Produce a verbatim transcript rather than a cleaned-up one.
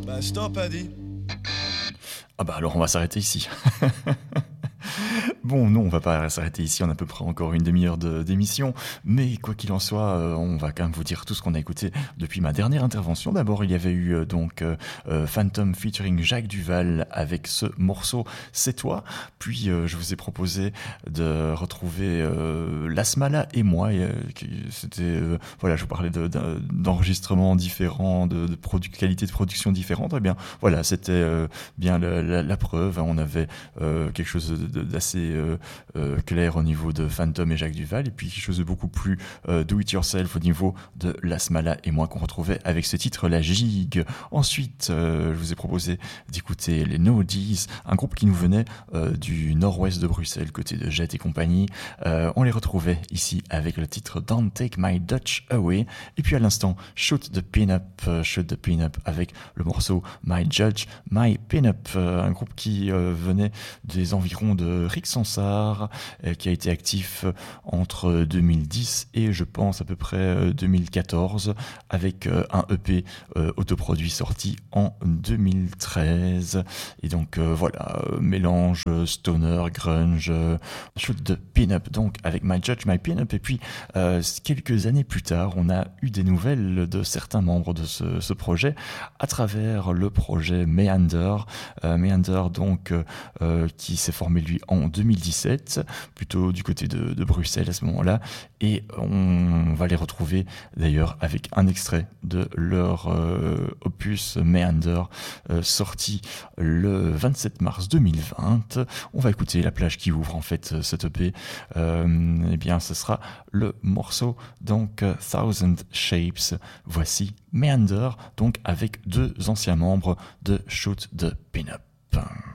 Bah stop, Adi. Ah bah alors on va s'arrêter ici. Bon, non, on va pas s'arrêter ici, on a à peu près encore une demi-heure de, d'émission, mais quoi qu'il en soit, euh, on va quand même vous dire tout ce qu'on a écouté depuis ma dernière intervention. D'abord, il y avait eu euh, donc euh, euh, Phantom featuring Jacques Duvall avec ce morceau C'est toi, puis euh, je vous ai proposé de retrouver euh, Lasmala et moi, et, euh, qui, c'était, euh, voilà, je vous parlais de, de, d'enregistrements différents, de, de produ- qualité de production différente, et bien voilà, c'était euh, bien la, la, la preuve, on avait euh, quelque chose de, de, d'assez euh, euh, clair au niveau de Phantom et Jacques Duvall, et puis quelque chose de beaucoup plus euh, do-it-yourself au niveau de Lasmala et moi qu'on retrouvait avec ce titre La Gigue. Ensuite, euh, je vous ai proposé d'écouter les No D's, un groupe qui nous venait euh, du nord-ouest de Bruxelles, côté de Jet et compagnie. Euh, on les retrouvait ici avec le titre Don't Take My Dutch Away, et puis à l'instant Shoot the Pin-Up, euh, Shoot the Pin-Up avec le morceau My Judge, My Pin-Up, euh, un groupe qui euh, venait des environs de Rick Sansard, euh, qui a été actif entre deux mille dix et je pense à peu près deux mille quatorze, avec euh, un E P euh, autoproduit sorti en deux mille treize. Et donc euh, voilà, euh, mélange stoner, grunge, euh, shoot de pin-up donc avec My Judge, My Pin-Up. Et puis euh, quelques années plus tard, on a eu des nouvelles de certains membres de ce, ce projet à travers le projet Meander. Euh, Meander donc euh, qui s'est formé lui en deux mille dix-sept, plutôt du côté de, de Bruxelles à ce moment-là, et on va les retrouver d'ailleurs avec un extrait de leur euh, opus Meander, euh, sorti le vingt-sept mars deux mille vingt. On va écouter la plage qui ouvre en fait cette E P, euh, et bien ce sera le morceau donc Thousand Shapes. Voici Meander, donc avec deux anciens membres de Shoot the Pin-Up.